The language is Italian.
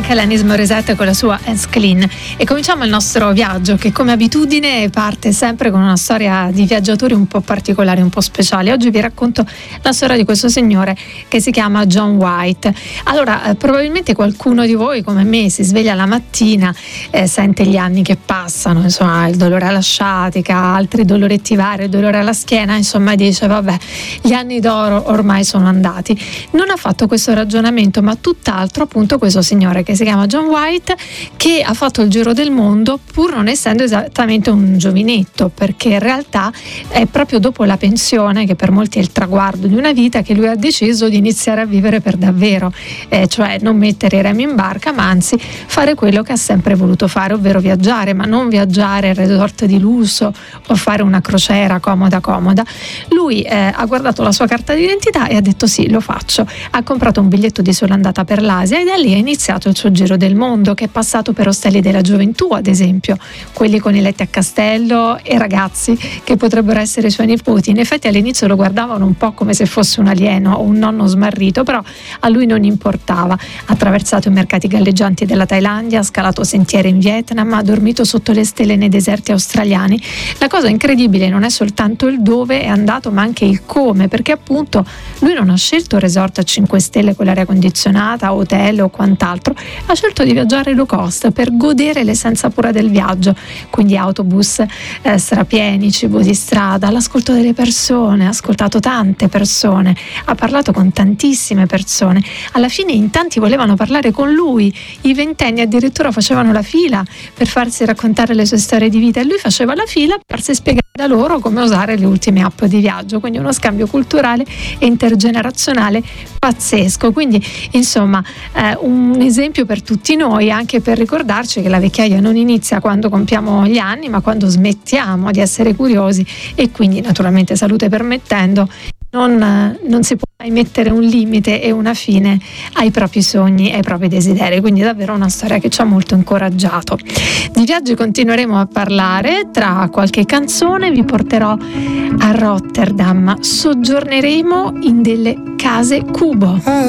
Alanis Morissette con la sua Hands Clean. E cominciamo il nostro viaggio, che come abitudine parte sempre con una storia di viaggiatori un po' particolare, un po' speciale. Oggi vi racconto la storia di questo signore che si chiama John White. Allora, probabilmente qualcuno di voi come me si sveglia la mattina, sente gli anni che passano, insomma, il dolore alla sciatica, altri doloretti vari, il dolore alla schiena, insomma, dice vabbè, gli anni d'oro ormai sono andati. Non ha fatto questo ragionamento, ma tutt'altro, appunto, questo signore che si chiama John White, che ha fatto il giro del mondo pur non essendo esattamente un giovinetto, perché in realtà è proprio dopo la pensione, che per molti è il traguardo di una vita, che lui ha deciso di iniziare a vivere per davvero, cioè non mettere i remi in barca, ma anzi fare quello che ha sempre voluto fare, ovvero viaggiare, ma non viaggiare in resort di lusso o fare una crociera comoda. Lui ha guardato la sua carta d'identità e ha detto sì, lo faccio. Ha comprato un biglietto di sola andata per l'Asia e da lì ha iniziato il suo giro del mondo, che è passato per ostelli della gioventù, ad esempio, quelli con i letti a castello, e ragazzi che potrebbero essere i suoi nipoti. In effetti all'inizio lo guardavano un po' come se fosse un alieno o un nonno smarrito, però a lui non importava. Ha attraversato i mercati galleggianti della Thailandia, ha scalato sentieri in Vietnam, ha dormito sotto le stelle nei deserti australiani. La cosa incredibile non è soltanto il dove è andato, ma anche il come, perché appunto lui non ha scelto resort a 5 stelle con l'aria condizionata, hotel o quant'altro, ha scelto di viaggiare low cost per godere l'essenza pura del viaggio, quindi autobus strapieni, cibo di strada, l'ascolto delle persone, ha ascoltato tante persone, ha parlato con tantissime persone. Alla fine in tanti volevano parlare con lui, i ventenni addirittura facevano la fila per farsi raccontare le sue storie di vita e lui faceva la fila per farsi spiegare da loro come usare le ultime app di viaggio, quindi uno scambio culturale e intergenerazionale pazzesco. Quindi insomma un esempio per tutti noi, anche per ricordarci che la vecchiaia non inizia quando compiamo gli anni, ma quando smettiamo di essere curiosi, e quindi naturalmente, salute permettendo, non si può mai mettere un limite e una fine ai propri sogni e ai propri desideri. Quindi davvero una storia che ci ha molto incoraggiato. Di viaggi continueremo a parlare. Tra qualche canzone vi porterò a Rotterdam, soggiorneremo in delle case cubo.